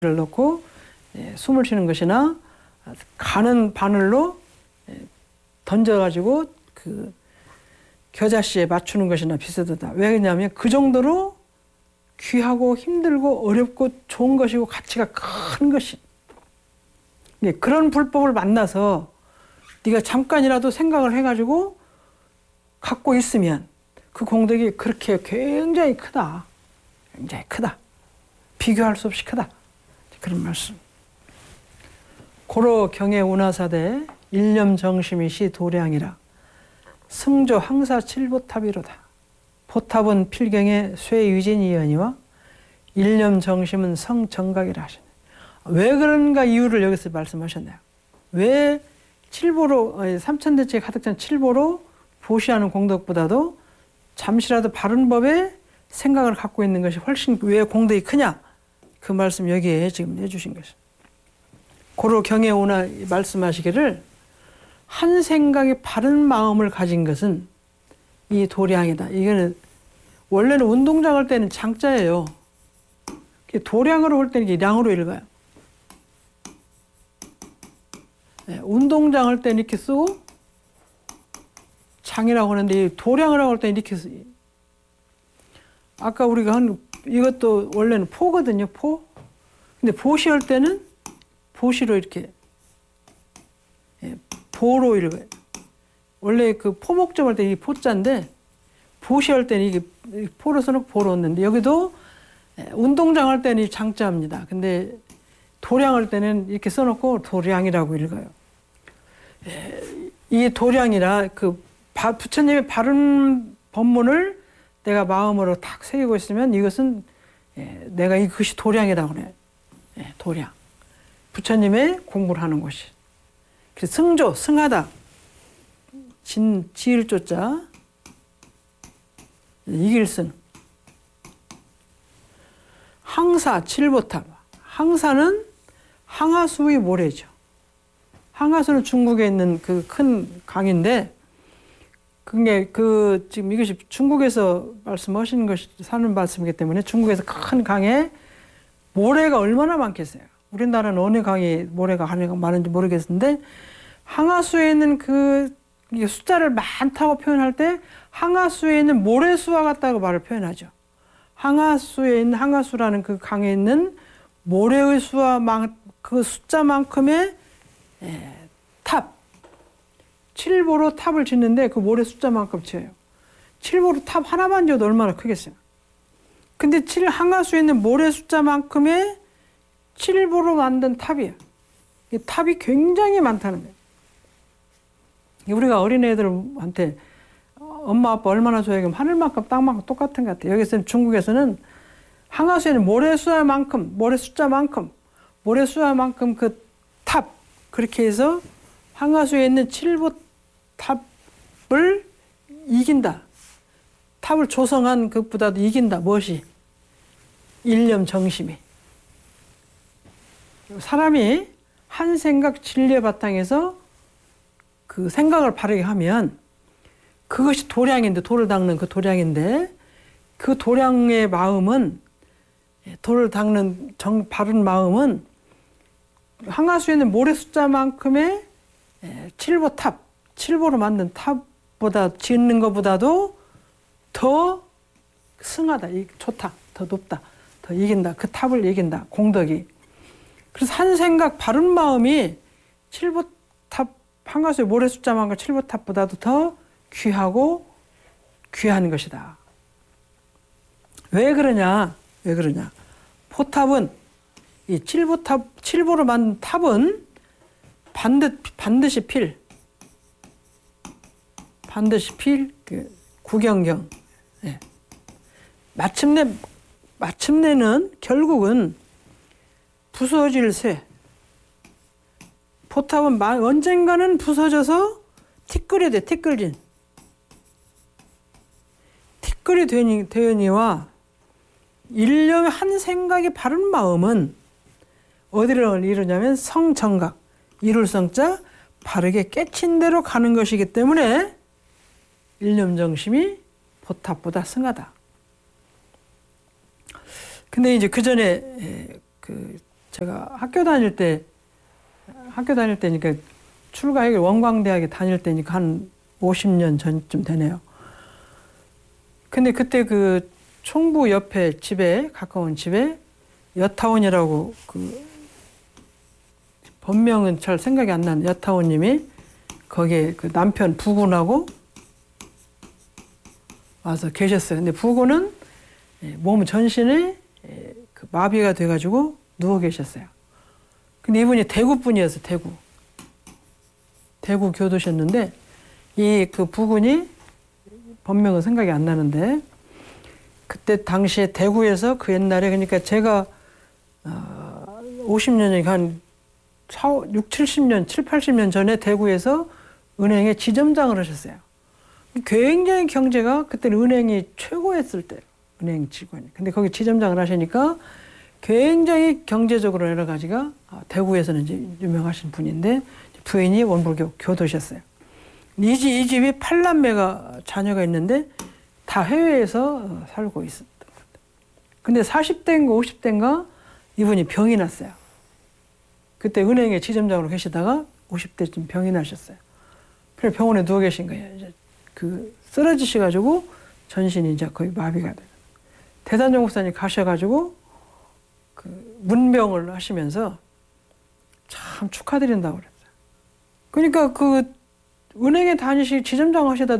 넣고 숨을 쉬는 것이나 가는 바늘로 던져가지고 그 겨자씨에 맞추는 것이나 비슷하다. 왜 그러냐면 그 정도로 귀하고 힘들고 어렵고 좋은 것이고 가치가 큰 것이. 그런 불법을 만나서 네가 잠깐이라도 생각을 해가지고 갖고 있으면 그 공덕이 그렇게 굉장히 크다. 굉장히 크다. 비교할 수 없이 크다. 그런 말씀. 고로 경에 운하사대 일념정심이시 도량이라 승조 항사 칠보탑이로다. 보탑은 필경의 쇠유진이여니와 일념정심은 성정각이라 하시네. 왜 그런가 이유를 여기서 말씀하셨나요? 왜 칠보로 삼천대체 가득 찬 칠보로 보시하는 공덕보다도 잠시라도 바른 법에 생각을 갖고 있는 것이 훨씬 왜 공덕이 크냐? 그 말씀 여기에 지금 해주신 것이죠. 고로 경에 오나 말씀하시기를 한 생각이 바른 마음을 가진 것은 이 도량이다. 이거는 원래는 운동장 할 때는 장자예요. 도량으로 할 때는 량으로 읽어요. 운동장 할 때는 이렇게 쓰고 장이라고 하는데 도량을 하고 할 때는 이렇게 쓰. 아까 우리가 한 이것도 원래는 포거든요. 포. 근데 보시 할 때는 보시로 이렇게 보로 읽어요. 원래 그 포목점 할 때 이 포자인데 보시 할 때는 이게 포로 써놓고 보로 넣는데 여기도 운동장 할 때는 이 장자입니다. 근데 도량 할 때는 이렇게 써놓고 도량이라고 읽어요. 이 도량이라 그 부처님의 바른 법문을 내가 마음으로 탁 새기고 있으면 이것은 내가 이것이 도량이라고 그래요. 도량. 부처님의 공부를 하는 것이. 그래서 승조, 승하다. 지을 조자. 이길 승. 항사, 칠보탑. 항사는 항하수의 모래죠. 항하수는 중국에 있는 그 큰 강인데 그게 지금 이것이 중국에서 말씀하신 것이 사는 말씀이기 때문에 중국에서 큰 강에 모래가 얼마나 많겠어요. 우리나라는 어느 강에 모래가 많은지 모르겠는데 항하수에 있는 그 숫자를 많다고 표현할 때 항하수에 있는 모래수와 같다고 말을 표현하죠. 항하수에 있는 항하수라는 그 강에 있는 모래의 수와 그 숫자만큼의 탑. 칠보로 탑을 짓는데 그 모래 숫자만큼 지어요. 칠보로 탑 하나만 지어도 얼마나 크겠어요. 근데 항하수에 있는 모래 숫자만큼의 칠보로 만든 탑이에요. 이 탑이 굉장히 많다는 거예요. 우리가 어린애들한테 엄마 아빠 얼마나 좋아해? 그럼 하늘만큼 땅만큼 똑같은 것 같아요. 여기서는 중국에서는 항하수에는 모래 숫자만큼 그 탑 그렇게 해서 항하수에 있는 칠보 탑을 이긴다. 탑을 조성한 것보다도 이긴다. 무엇이? 일념 정심이. 사람이 한 생각 진리의 바탕에서 그 생각을 바르게 하면 그것이 도량인데 돌을 닦는 그 도량인데 그 도량의 마음은 돌을 닦는 바른 마음은 항하수에 있는 모래 숫자만큼의 칠보 탑, 칠보로 만든 탑보다 짓는 것보다도 더 승하다, 좋다, 더 높다, 더 이긴다. 그 탑을 이긴다. 공덕이. 그래서 한 생각 바른 마음이 칠보 탑, 항하수의 모래 숫자만큼 칠보 탑보다도 더 귀하고 귀한 것이다. 왜 그러냐? 포탑은 이 칠보로 만든 탑은 반드시 그 구경경. 마침내는 결국은 부서질 새. 포탑은 언젠가는 부서져서 티끌이 돼, 티끌이 되니와 일념의 한 생각이 바른 마음은 어디를 이루냐면 성정각, 이룰 성자 바르게 깨친 대로 가는 것이기 때문에 일념정심이 포탑보다 승하다. 근데 이제 그 전에 그 제가 학교 다닐 때니까 출가해결 원광대학에 다닐 때니까 한 50년 전쯤 되네요. 근데 그때 그 총부 옆에 집에 가까운 집에 여타원이라고 그 본명은 잘 생각이 안 나는 여타원님이 거기에 그 남편 부군하고 와서 계셨어요. 근데 부군은 몸 전신에 그 마비가 돼가지고 누워 계셨어요. 근데 이분이 대구 분이었어요. 대구 교도셨는데 이 그 부군이 본명은 생각이 안 나는데 그때 당시에 대구에서 그 옛날에 그러니까 제가 50년이 한 6, 70년, 7, 80년 전에 대구에서 은행에 지점장을 하셨어요. 굉장히 경제가 그때는 은행이 최고였을 때 은행 직원이. 근데 거기 지점장을 하시니까 굉장히 경제적으로 여러 가지가 대구에서는 이제 유명하신 분인데 부인이 원불교 교도셨어요. 이 집이 8남매가 자녀가 있는데 다 해외에서 살고 있었던 것 같아요. 근데 40대인가 50대인가 이분이 병이 났어요. 그때 은행에 지점장으로 계시다가 50대쯤 병이 나셨어요. 그래서 병원에 누워 계신 거예요. 이제 그 쓰러지셔가지고 전신이 이제 거의 마비가 돼요. 대단정 목사님 가셔가지고 그 문병을 하시면서 참 축하드린다고 그랬어요. 그러니까 그 은행에 지점장 하시다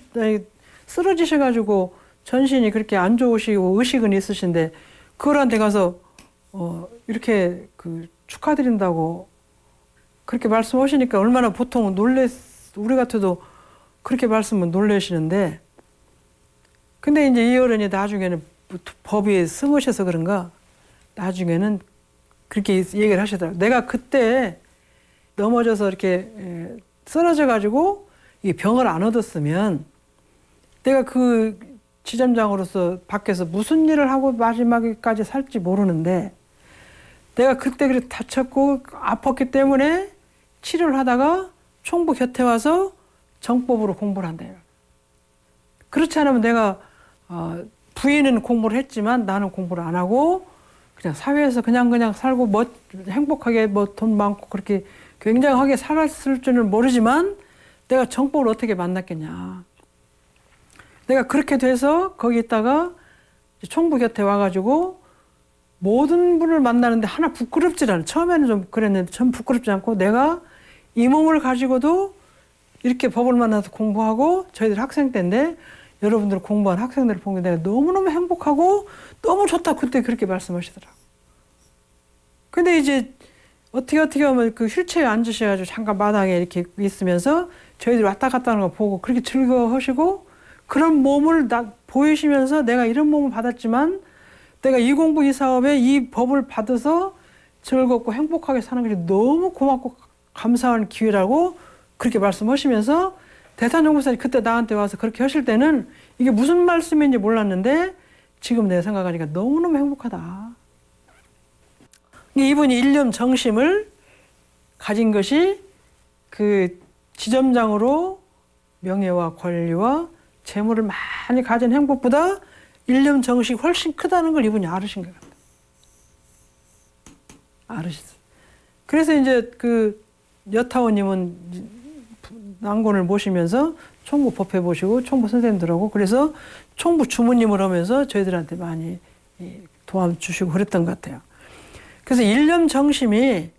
쓰러지셔가지고 전신이 그렇게 안 좋으시고 의식은 있으신데 그걸한테 가서 이렇게 그 축하드린다고 그렇게 말씀하시니까 얼마나 보통 우리 같아도 그렇게 말씀은 놀라시는데 근데 이제 이 어른이 나중에는 법이 승으셔서 그런가 나중에는 그렇게 얘기를 하시더라고요. 내가 그때 넘어져서 이렇게 쓰러져가지고 이 병을 안 얻었으면 내가 그 지점장으로서 밖에서 무슨 일을 하고 마지막까지 살지 모르는데 내가 그때 그렇게 다쳤고 아팠기 때문에 치료를 하다가 총부 곁에 와서 정법으로 공부를 한대요. 그렇지 않으면 내가 부인은 공부를 했지만 나는 공부를 안 하고 그냥 사회에서 그냥 살고 행복하게 돈 많고 그렇게 굉장하게 살았을 줄은 모르지만 내가 정법을 어떻게 만났겠냐. 내가 그렇게 돼서 거기 있다가 총부 곁에 와가지고 모든 분을 만나는데 하나 부끄럽지 않아. 처음에는 좀 그랬는데 전 부끄럽지 않고 내가 이 몸을 가지고도 이렇게 법을 만나서 공부하고 저희들 학생 때인데 여러분들 공부한 학생들을 보면 내가 너무너무 행복하고 너무 좋다. 그때 그렇게 말씀하시더라고요. 근데 이제 어떻게 하면 그 휠체어에 앉으셔가지고 잠깐 마당에 이렇게 있으면서 저희들이 왔다 갔다 하는 거 보고 그렇게 즐거워하시고 그런 몸을 보이시면서 내가 이런 몸을 받았지만 내가 이 공부 이 사업에 이 법을 받아서 즐겁고 행복하게 사는 것이 너무 고맙고 감사한 기회라고 그렇게 말씀하시면서 대산정 목사님 그때 나한테 와서 그렇게 하실 때는 이게 무슨 말씀인지 몰랐는데 지금 내가 생각하니까 너무너무 행복하다. 이분이 일념 정심을 가진 것이 그 지점장으로 명예와 권리와 재물을 많이 가진 행복보다 일념 정식이 훨씬 크다는 걸 이분이 알으신 것 같아요. 알으셨어요. 그래서 이제 그 여타원님은 난곤을 모시면서 총부 법회 보시고 총부 선생님들하고 그래서 총부 주무님을 하면서 저희들한테 많이 도움 주시고 그랬던 것 같아요. 그래서 일념 정심이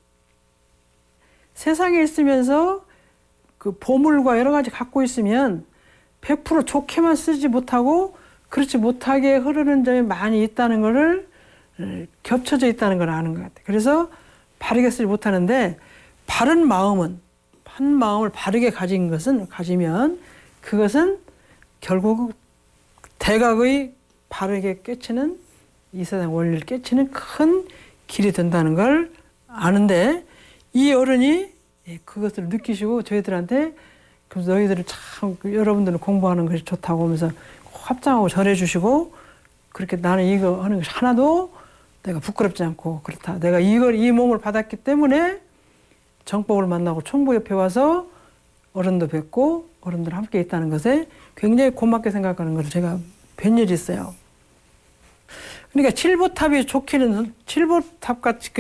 세상에 있으면서 그 보물과 여러 가지 갖고 있으면 100% 좋게만 쓰지 못하고 그렇지 못하게 흐르는 점이 많이 있다는 것을 겹쳐져 있다는 걸 아는 것 같아요. 그래서 바르게 쓰지 못하는데 바른 마음을 바르게 가지면 그것은 결국 대각의 바르게 깨치는 이 세상 원리를 깨치는 큰 길이 된다는 걸 아는데 이 어른이 그것을 느끼시고 저희들한테 그래서 너희들은 참 여러분들은 공부하는 것이 좋다고 하면서 합장하고 절해주시고 그렇게 나는 이거 하는 것이 하나도 내가 부끄럽지 않고 그렇다. 내가 이 몸을 받았기 때문에 정법을 만나고 총부 옆에 와서 어른도 뵙고 어른들 함께 있다는 것에 굉장히 고맙게 생각하는 것을 제가 뵌 일이 있어요. 그러니까 칠보탑이 좋기는 칠보탑 같이 그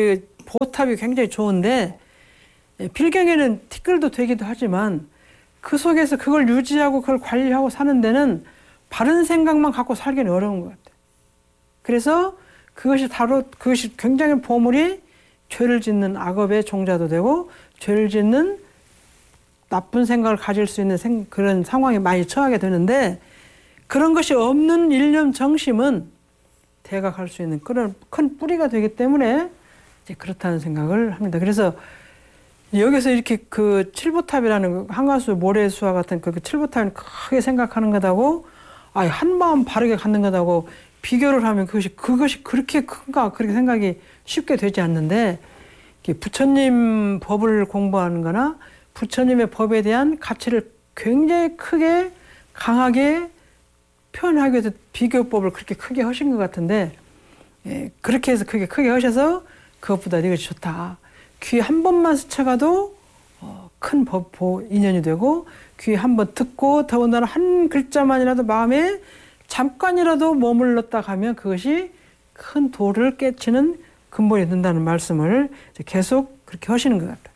보탑이 굉장히 좋은데 필경에는 티끌도 되기도 하지만 그 속에서 그걸 유지하고 그걸 관리하고 사는 데는 바른 생각만 갖고 살기는 어려운 것 같아요. 그래서 그것이 굉장히 보물이 죄를 짓는 악업의 종자도 되고 죄를 짓는 나쁜 생각을 가질 수 있는 그런 상황에 많이 처하게 되는데 그런 것이 없는 일념 정심은 대각할 수 있는 그런 큰 뿌리가 되기 때문에 이제 그렇다는 생각을 합니다. 그래서 여기서 이렇게 그 칠보탑이라는 한가수 모래수와 같은 그 칠보탑을 크게 생각하는 것하고 한마음 바르게 갖는 것하고 비교를 하면 그것이 그렇게 큰가 그렇게 생각이 쉽게 되지 않는데 부처님 법을 공부하는 거나 부처님의 법에 대한 가치를 굉장히 크게 강하게 표현하기 위해서 비교법을 그렇게 크게 하신 것 같은데 그렇게 해서 크게 하셔서 그것보다 이것이 좋다. 귀 한 번만 스쳐가도 큰 인연이 되고 귀 한 번 듣고 더군다나 한 글자만이라도 마음에 잠깐이라도 머물렀다 가면 그것이 큰 도를 깨치는 근본이 된다는 말씀을 계속 그렇게 하시는 것 같아요.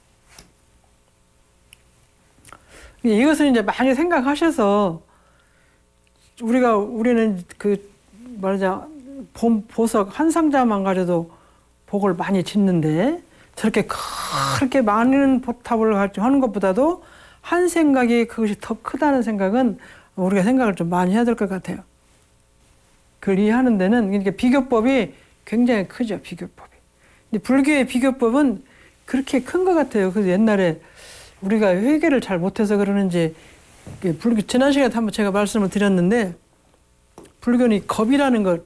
이것을 이제 많이 생각하셔서 우리는 보석 한 상자만 가져도 복을 많이 짓는데 저렇게 그렇게 많은 보탑을 가지고 하는 것보다도 한 생각이 그것이 더 크다는 생각은 우리가 생각을 좀 많이 해야 될 것 같아요. 그걸 이해하는 데는 그러니까 비교법이 굉장히 크죠. 비교법이. 근데 불교의 비교법은 그렇게 큰 것 같아요. 그래서 옛날에 우리가 회개를 잘 못해서 그러는지 불교 지난 시간에 한번 제가 말씀을 드렸는데 불교는 겁이라는 것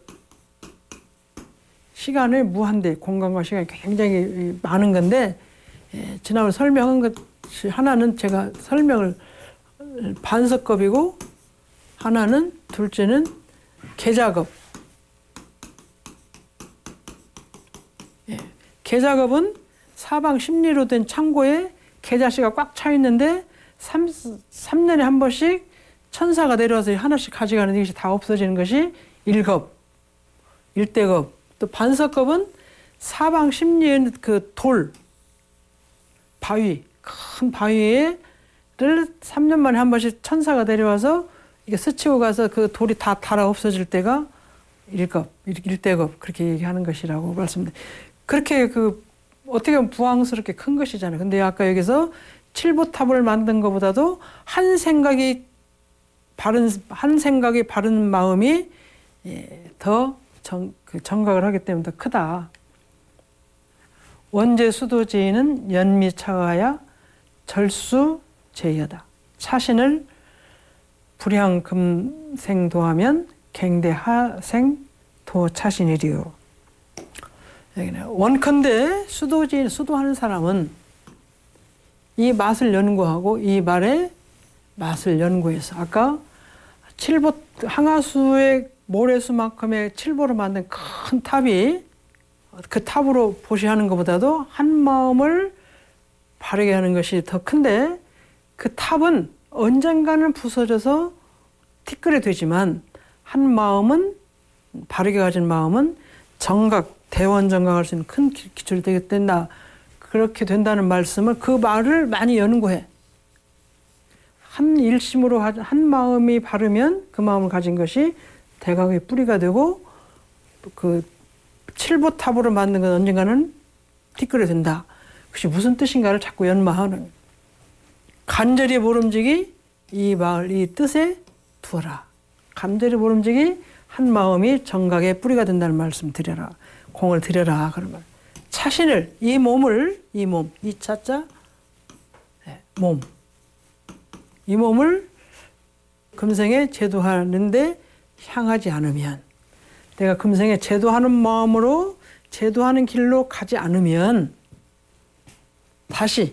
시간을 무한대 공간과 시간이 굉장히 많은 건데 지난번에 설명한 것이 하나는 제가 설명을 반석겁이고 하나는 둘째는 계작업. 계작업은 사방 십리로 된 창고에 계자씨가 꽉 차 있는데 3년에 한 번씩 천사가 내려와서 하나씩 가져가는 이것이 다 없어지는 것이 일겁, 일대겁. 또 반석겁은 사방 십리의 그 돌, 바위, 큰 바위를 3년 만에 한 번씩 천사가 내려와서 이게 스치고 가서 그 돌이 다 달아 없어질 때가 일겁, 일대겁 그렇게 얘기하는 것이라고 말씀드립니다. 그렇게 어떻게 보면 부황스럽게 큰 것이잖아요. 근데 아까 여기서 칠보탑을 만든 것보다도 한 생각이 바른 마음이 더 정각을 하기 때문에 더 크다. 원제 수도제의는 연미차하야 절수제여다. 차신을 불향금생도하면 갱대하생 도차신이리요. 원컨대 수도하는 사람은 이 맛을 연구하고 이 말의 맛을 연구해서 아까 항아수의 모래수만큼의 칠보로 만든 큰 탑이 그 탑으로 보시하는 것보다도 한 마음을 바르게 하는 것이 더 큰데 그 탑은 언젠가는 부서져서 티끌이 되지만 한 마음은 바르게 가진 마음은 정각, 대원 정각할 수 있는 큰 기초를 되게 된다. 그렇게 된다는 말씀을 그 말을 많이 연구해. 한 일심으로 한 마음이 바르면 그 마음을 가진 것이 대각의 뿌리가 되고 그 칠보탑으로 만든 건 언젠가는 티끌이 된다. 그것이 무슨 뜻인가를 자꾸 연마하는. 간절히 모름지기 이 마을 이 뜻에 두어라. 간절히 모름지기 한 마음이 정각의 뿌리가 된다는 말씀 드려라. 공을 드려라. 그러면 차신을 이 차자 몸. 이 몸을 금생에 제도하는데 향하지 않으면 내가 금생에 제도하는 마음으로 제도하는 길로 가지 않으면 다시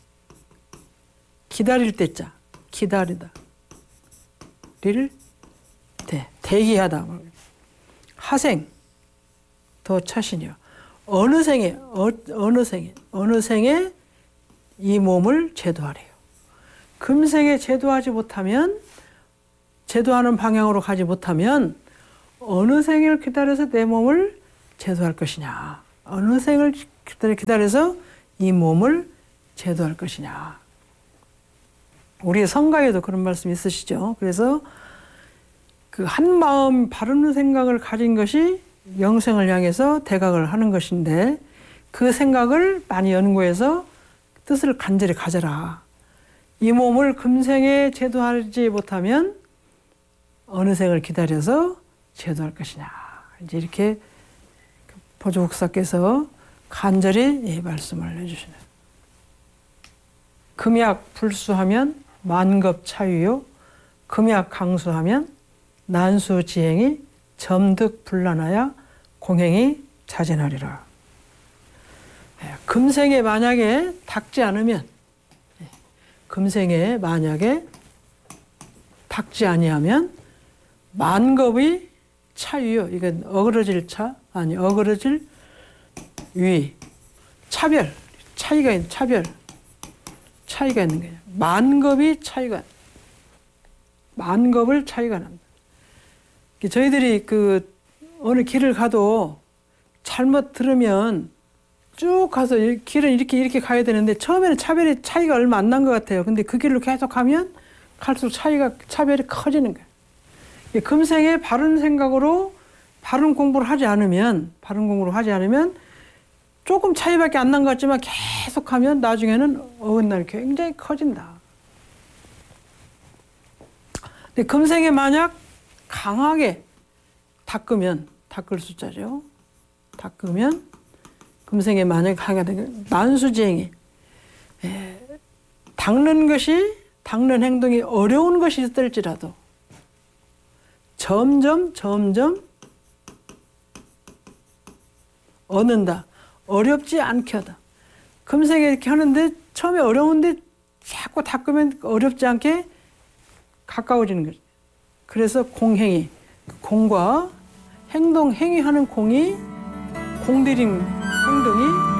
기다릴 때자 기다리다 를 대기하다 하생 더 차신이요. 어느 생에 이 몸을 제도하래요. 금생에 제도하지 못하면 제도하는 방향으로 가지 못하면 어느 생을 기다려서 내 몸을 제도할 것이냐. 어느 생을 기다려서 이 몸을 제도할 것이냐. 우리의 성가에도 그런 말씀이 있으시죠. 그래서 그 한 마음 바른 생각을 가진 것이 영생을 향해서 대각을 하는 것인데 그 생각을 많이 연구해서 뜻을 간절히 가져라. 이 몸을 금생에 제도하지 못하면 어느 생을 기다려서 제도할 것이냐. 이제 이렇게 보조국사께서 간절히 말씀을 해주시네요. 금약 불수하면 만급 차유요. 금약 강수하면 난수지행이 점득불란하여 공행이 자진하리라. 금생에 만약에 닦지 않으면, 금생에 만약에 닦지 아니하면 만급의 차유요. 이건 어그러질 차, 아니 어그러질 위, 차별, 차이가 있는 차이가 있는 거예요. 만급의 차이가, 만급을 차이가 납니다. 저희들이 그 어느 길을 가도 잘못 들으면 쭉 가서 길은 이렇게 가야 되는데 처음에는 차이가 얼마 안 난 것 같아요. 근데 그 길로 계속 가면 갈수록 차별이 커지는 거예요. 금생에 바른 생각으로 바른 공부를 하지 않으면 조금 차이밖에 안 난 것 같지만 계속 하면 나중에는 어긋날이 굉장히 커진다. 근데 금생에 만약 강하게 닦을 숫자죠. 닦으면 금생에 만약 강하게 되면 난수지행이 닦는 행동이 어려운 것이 있을지라도 점점 얻는다. 어렵지 않게 하다. 금생에 이렇게 하는데 처음에 어려운데 자꾸 닦으면 어렵지 않게 가까워지는 거죠. 그래서 공행이, 공과 행위하는 공이 공들임 행동이